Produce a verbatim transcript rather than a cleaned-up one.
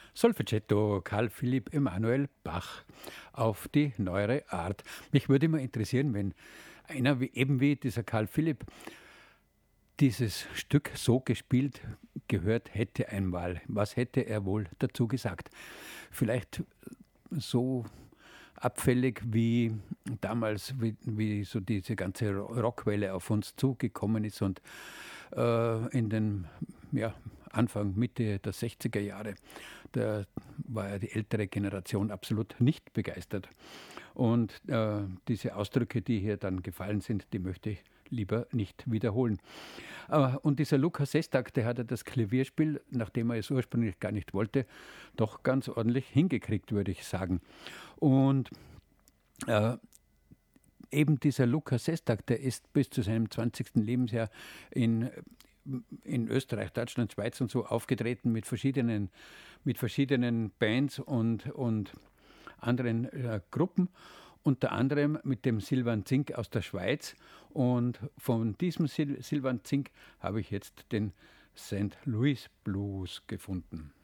Solfeggetto Karl Philipp Emanuel Bach auf die neuere Art. Mich würde immer interessieren, wenn einer wie, eben wie dieser Karl Philipp dieses Stück so gespielt gehört hätte einmal. Was hätte er wohl dazu gesagt? Vielleicht so abfällig wie damals, wie, wie so diese ganze Rockwelle auf uns zugekommen ist und äh, in den ja, Anfang, Mitte der sechziger Jahre, da war ja die ältere Generation absolut nicht begeistert. Und äh, diese Ausdrücke, die hier dann gefallen sind, die möchte ich lieber nicht wiederholen. Aber, und dieser Lukas Sestak, der hat ja das Klavierspiel, nachdem er es ursprünglich gar nicht wollte, doch ganz ordentlich hingekriegt, würde ich sagen. Und äh, eben dieser Lukas Sestak, der ist bis zu seinem zwanzigsten Lebensjahr in, in Österreich, Deutschland, Schweiz und so aufgetreten mit verschiedenen, mit verschiedenen Bands und, und anderen äh, Gruppen. Unter anderem mit dem Silvan Zink aus der Schweiz. Und von diesem Sil- Silvan Zink habe ich jetzt den Saint Louis Blues gefunden.